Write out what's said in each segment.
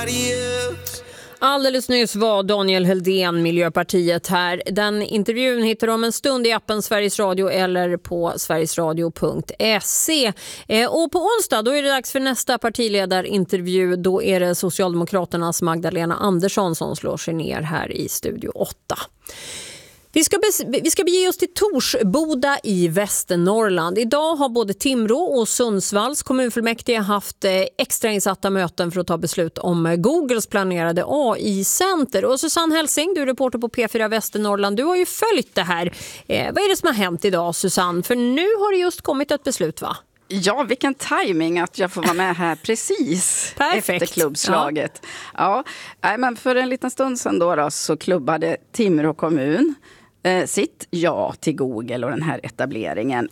Alldeles nyss var Daniel Heldén, Miljöpartiet, här. Den intervjun hittar du om en stund i appen Sveriges Radio eller på sverigesradio.se. Och på onsdag då är det dags för nästa partiledarintervju. Då är det Socialdemokraternas Magdalena Andersson som slår sig ner här i Studio 8. Vi ska bege oss till Torsboda i Västernorrland. Idag har både Timrå och Sundsvalls kommunfullmäktige haft extrainsatta möten för att ta beslut om Googles planerade AI-center. Och Susanne Helsing, du är reporter på P4 Västernorrland. Du har ju följt det här. Vad är det som har hänt idag, Susanne? För nu har det just kommit ett beslut, va? Ja, vilken timing att jag får vara med här precis efter klubbslaget. Ja, men för en liten stund sedan då så klubbade Timrå kommun sitt ja till Google och den här etableringen.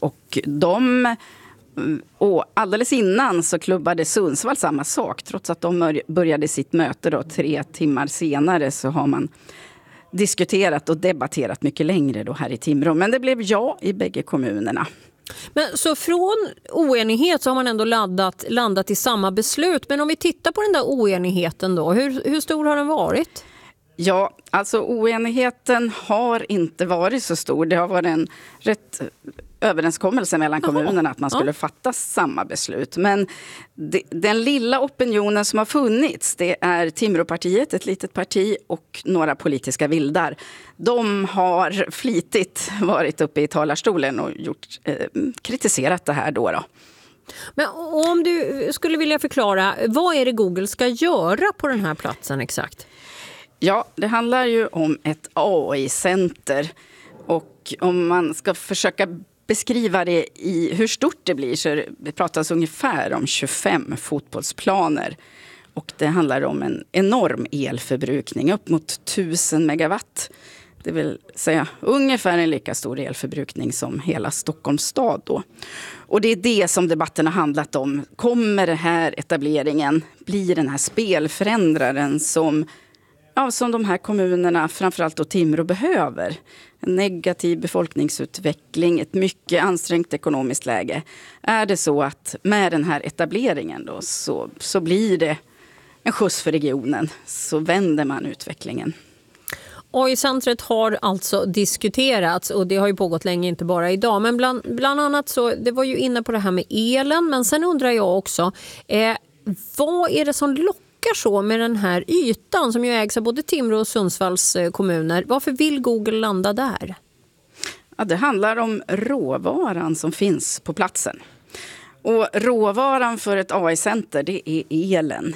Och alldeles innan så klubbade Sundsvall samma sak. Trots att de började sitt möte då 3 timmar senare så har man diskuterat och debatterat mycket längre då här i Timrå. Men det blev ja i bägge kommunerna. Men så från oenighet så har man ändå landat i samma beslut. Men om vi tittar på den där oenigheten då, hur stor har den varit? Ja, alltså oenigheten har inte varit så stor. Det har varit en rätt överenskommelse mellan kommunerna att man skulle fatta samma beslut. Men den lilla opinionen som har funnits, det är Timråpartiet, ett litet parti, och några politiska vildar. De har flitigt varit uppe i talarstolen och kritiserat det här då. Men om du skulle vilja förklara, vad är det Google ska göra på den här platsen exakt? Ja, det handlar ju om ett AI-center, och om man ska försöka beskriva det i hur stort det blir så det pratas ungefär om 25 fotbollsplaner. Och det handlar om en enorm elförbrukning, upp mot 1000 megawatt. Det vill säga ungefär en lika stor elförbrukning som hela Stockholms stad då. Och det är det som debatten har handlat om. Kommer den här etableringen bli den här spelförändraren som de här kommunerna, framförallt då Timrå, behöver? En negativ befolkningsutveckling, ett mycket ansträngt ekonomiskt läge. Är det så att med den här etableringen då så blir det en skjuts för regionen, så vänder man utvecklingen. AI-centret har alltså diskuterats och det har ju pågått länge, inte bara idag. Men bland annat så, det var ju inne på det här med elen, men sen undrar jag också, vad är det som lockar så med den här ytan som ju ägs av både Timrå och Sundsvalls kommuner? Varför vill Google landa där? Ja, det handlar om råvaran som finns på platsen. Och råvaran för ett AI-center, det är elen.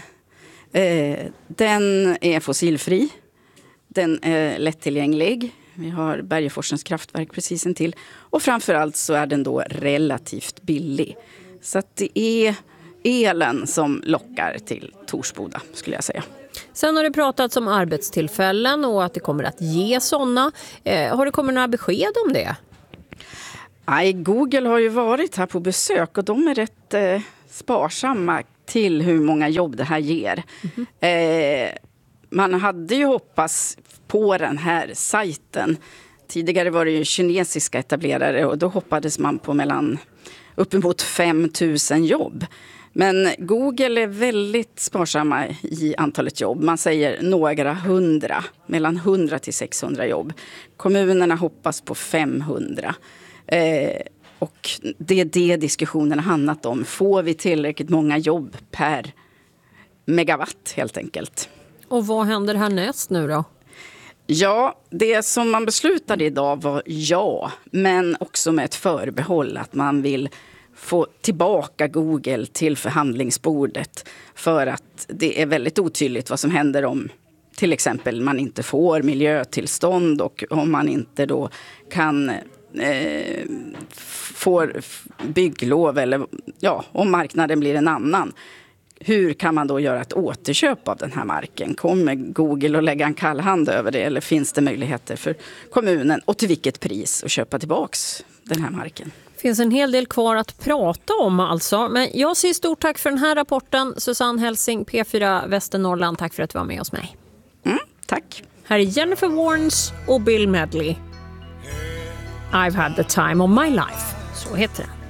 Den är fossilfri. Den är lättillgänglig. Vi har Bergeforsens kraftverk precis intill. Och framförallt så är den då relativt billig. Så att det är elen som lockar till Torsboda, skulle jag säga. Sen har det pratats om arbetstillfällen och att det kommer att ge sådana. Har det kommit några besked om det? Nej, Google har ju varit här på besök och de är rätt sparsamma till hur många jobb det här ger. Man hade ju hoppats på den här sajten. Tidigare var det ju kinesiska etablerare och då hoppades man på uppemot 5 000 jobb. Men Google är väldigt sparsamma i antalet jobb. Man säger några hundra, mellan 100 till 600 jobb. Kommunerna hoppas på 500. Och det är det diskussionen har handlat om. Får vi tillräckligt många jobb per megawatt helt enkelt? Och vad händer härnäst nu då? Ja, det som man beslutade idag var ja, men också med ett förbehåll att man vill få tillbaka Google till förhandlingsbordet, för att det är väldigt otydligt vad som händer om till exempel man inte får miljötillstånd och om man inte då kan får bygglov eller om marknaden blir en annan. Hur kan man då göra ett återköp av den här marken? Kommer Google att lägga en kall hand över det, eller finns det möjligheter för kommunen, och till vilket pris, att köpa tillbaks den här marken? Det finns en hel del kvar att prata om alltså. Men jag säger stort tack för den här rapporten. Susanne Helsing, P4 Västernorrland. Tack för att du var med hos mig. Tack. Här är Jennifer Warnes och Bill Medley. I've had the time of my life. Så heter det.